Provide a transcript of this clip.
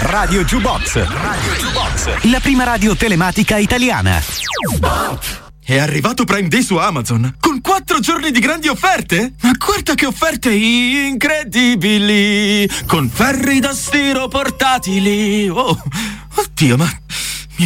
Radio Jukebox. La prima radio telematica italiana. È arrivato Prime Day su Amazon con 4 giorni di grandi offerte? Ma guarda che offerte incredibili! Con ferri da stiro portatili! Oh, oddio, ma